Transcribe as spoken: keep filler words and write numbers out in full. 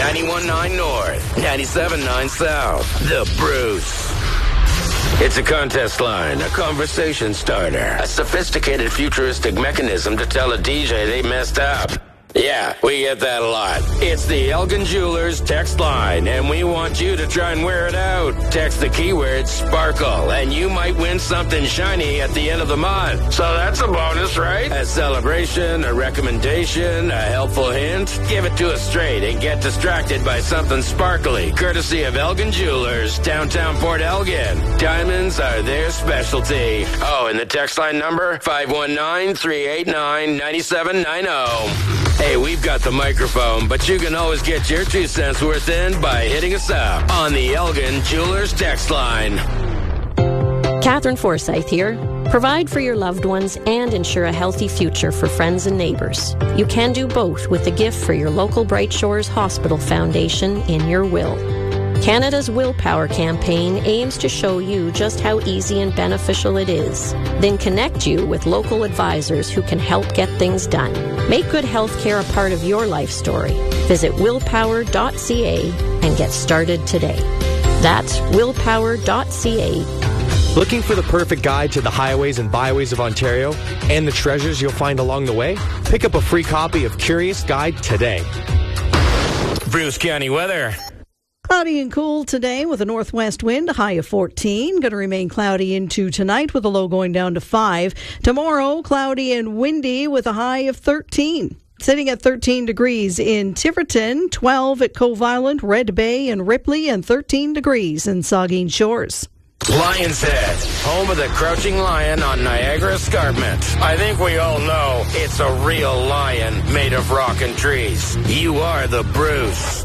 ninety-one point nine North, ninety-seven point nine South. The Bruce. It's a contest line, a conversation starter, a sophisticated futuristic mechanism to tell a D J they messed up. Yeah, we get that a lot. It's the Elgin Jewelers text line, and we want you to try and wear it out. Text the keyword sparkle, and you might win something shiny at the end of the month. So that's a bonus, right? A celebration, a recommendation, a helpful hint. Give it to us straight and get distracted by something sparkly, courtesy of Elgin Jewelers, downtown Port Elgin. Diamonds are their specialty. Oh, and the text line number, five one nine, three eight nine, nine seven nine zero. Hey, we've got the microphone, but you can always get your two cents worth in by hitting us up on the Elgin Jewelers text line. Catherine Forsyth here. Provide for your loved ones and ensure a healthy future for friends and neighbours. You can do both with the gift for your local Bright Shores Hospital Foundation in your will. Canada's Willpower campaign aims to show you just how easy and beneficial it is, then connect you with local advisors who can help get things done. Make good health care a part of your life story. Visit willpower dot c a and get started today. That's willpower dot c a. Looking for the perfect guide to the highways and byways of Ontario and the treasures you'll find along the way? Pick up a free copy of Curious Guide today. Bruce County weather. Cloudy and cool today with a northwest wind, a high of fourteen. Going to remain cloudy into tonight with a low going down to five. Tomorrow, cloudy and windy with a high of thirteen. Sitting at thirteen degrees in Tiverton, twelve at Cove Island, Red Bay and Ripley, and thirteen degrees in Saugeen Shores. Lion's Head, home of the Crouching Lion on Niagara Escarpment. I think we all know it's a real lion made of rock and trees. You are the Bruce.